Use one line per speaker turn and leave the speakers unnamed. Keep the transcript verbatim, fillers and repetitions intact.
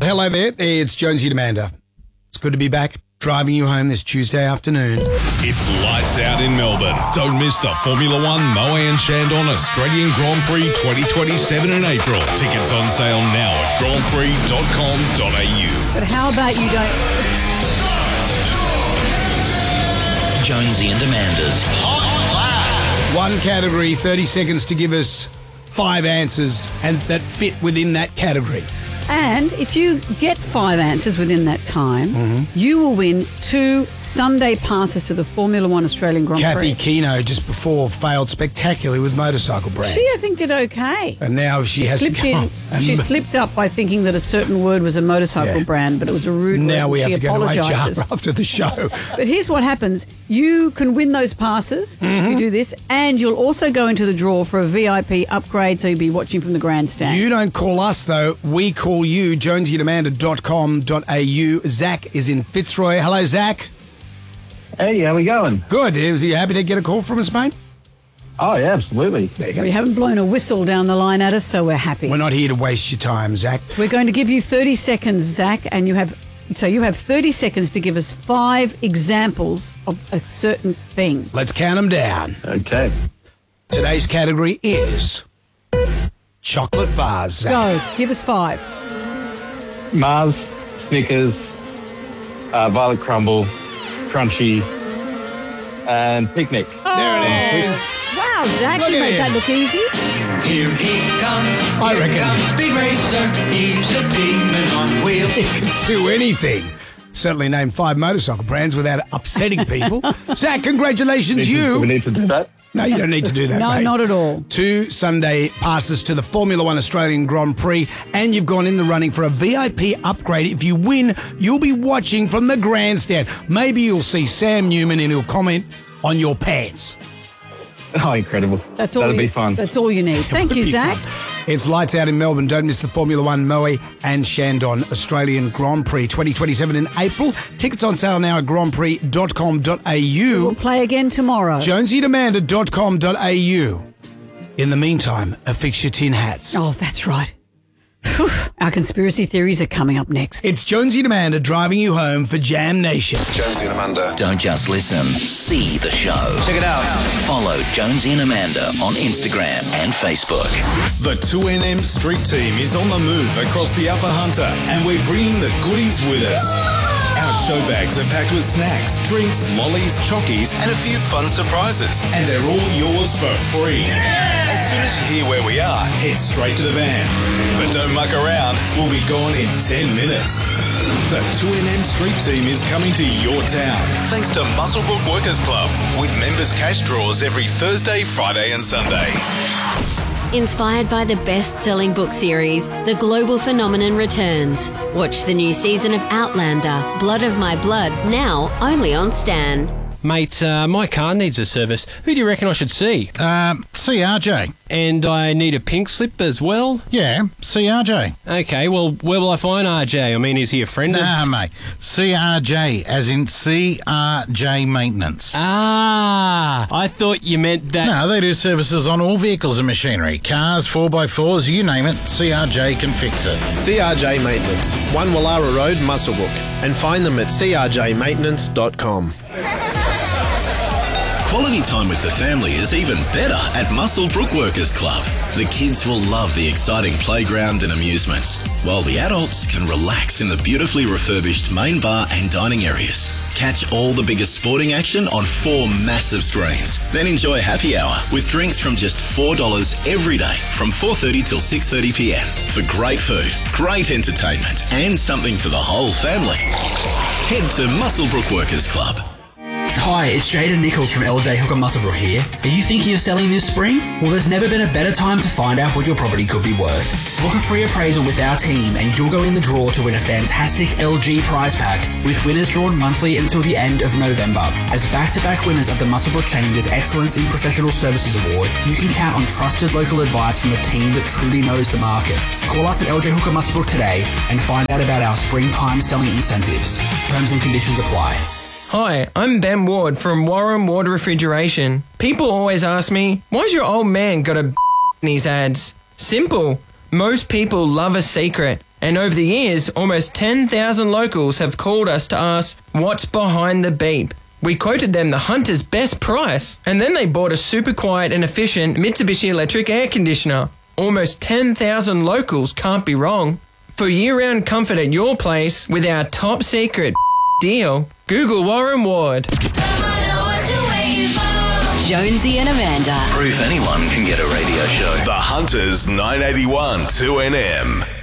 Hello there, it's Jonesy and Amanda. It's good to be back, driving you home this Tuesday afternoon.
It's lights out in Melbourne. Don't miss the Formula One Moe and Chandon Australian Grand Prix twenty twenty-seven in April. Tickets on sale now at grand prix dot com dot a u.
But how about you don't...
Jonesy and Amanda's Hot Lap.
One category, thirty seconds to give us five answers and that fit within that category.
And if you get five answers within that time,
mm-hmm.
you will win two Sunday passes to the Formula One Australian Grand
Kathy
Prix.
Keno just before failed spectacularly with motorcycle brands.
She, I think, did okay.
And now she,
she
has
slipped
to go.
in.
And
she slipped up by thinking that a certain word was a motorcycle
Yeah.
brand, but it was a rude
Now
word.
we
she
have to go to
apologises.
H R after the show.
But here's what happens. You can win those passes
Mm-hmm.
if you do this, and you'll also go into the draw for a V I P upgrade, so you'll be watching from the grandstand.
You don't call us, though. We call you, jonesy and amanda dot com dot a u. Zach is in Fitzroy. Hello, Zach.
Hey, how we going?
Good. Is he happy to get a call from us, mate?
Oh, yeah, absolutely.
There you go.
We haven't blown a whistle down the line at us, so we're happy.
We're not here to waste your time, Zach.
We're going to give you thirty seconds, Zach, and you have so you have thirty seconds to give us five examples of a certain thing.
Let's count them down.
Okay.
Today's category is chocolate bars, Zach.
Go, give us five.
Mars, Snickers, uh, Violet Crumble, Crunchy, and Picnic.
There it is.
Wow, Zach,
Look
you
at
made
him.
that look easy.
Here he comes.
I
Here
reckon.
comes Speed Racer. He's a demon on wheels.
He can do anything. Certainly name five motorcycle brands without upsetting people. Zach, congratulations,
Do we
you.
need to do that?
No, you don't need to do that,
No,
mate.
not at all.
Two Sunday passes to the Formula One Australian Grand Prix, and you've gone in the running for a V I P upgrade. If you win, you'll be watching from the grandstand. Maybe you'll see Sam Newman and he'll comment on your pants.
Oh, incredible.
That's all.
That'll
you,
be fun.
That's all you need. Thank
Would
you,
be
Zach.
fun. It's lights out in Melbourne. Don't miss the Formula One Moe and Chandon Australian Grand Prix twenty twenty-seven in April. Tickets on sale now at grand prix dot com dot a u.
We'll play again tomorrow.
jonesy and amanda dot com dot a u. In the meantime, affix your tin hats.
Oh, that's right. Phew, our conspiracy theories are coming up next.
It's Jonesy and Amanda driving you home for Jam Nation.
Jonesy and Amanda.
Don't just listen, see the show.
Check it out.
Follow Jonesy and Amanda on Instagram and Facebook.
The two N M Street Team is on the move across the Upper Hunter, and we're bringing the goodies with us. Our show bags are packed with snacks, drinks, lollies, chockies, and a few fun surprises. And they're all yours for free. As soon as you hear where we are, head straight to the van. But don't muck around, we'll be gone in ten minutes. The two N M Street Team is coming to your town, thanks to Muswellbrook Workers Club, with members' cash draws every Thursday, Friday and Sunday.
Inspired by the best-selling book series, The Global Phenomenon returns. Watch the new season of Outlander, Blood of My Blood, now only on Stan.
Mate, uh, my car needs a service. Who do you reckon I should see?
Um, C R J.
And I need a pink slip as well?
Yeah, C R J.
Okay, well, where will I find R J? I mean, is he a friend
Nah,
of...
mate. C R J, as in C R J Maintenance.
Ah, I thought you meant that...
No, they do services on all vehicles and machinery. Cars, four by fours, you name it, C R J can fix it.
C R J Maintenance, one Wallara Road, Muswellbrook. And find them at c r j maintenance dot com.
Quality time with the family is even better at Muswellbrook Workers Club. The kids will love the exciting playground and amusements, while the adults can relax in the beautifully refurbished main bar and dining areas. Catch all the biggest sporting action on four massive screens. Then enjoy happy hour with drinks from just four dollars every day from four thirty till six thirty p m for great food, great entertainment and something for the whole family. Head to Muswellbrook Workers Club.
Hi, it's Jaden Nichols from L J Hooker Muswellbrook here. Are you thinking of selling this spring? Well, there's never been a better time to find out what your property could be worth. Book a free appraisal with our team and you'll go in the draw to win a fantastic L G prize pack, with winners drawn monthly until the end of November. As back-to-back winners of the Muswellbrook Chambers Excellence in Professional Services Award, you can count on trusted local advice from a team that truly knows the market. Call us at L J Hooker Muswellbrook today and find out about our springtime selling incentives. Terms and conditions apply.
Hi, I'm Ben Ward from Warren Ward Refrigeration. People always ask me, why's your old man got a in his ads? Simple. Most people love a secret. And over the years, almost ten thousand locals have called us to ask, what's behind the beep? We quoted them the Hunter's best price, and then they bought a super quiet and efficient Mitsubishi electric air conditioner. Almost ten thousand locals can't be wrong. For year-round comfort at your place with our top secret deal, Google Warren Ward.
Jonesy and Amanda.
Proof anyone can get a radio show.
The Hunters nine eighty-one two N M.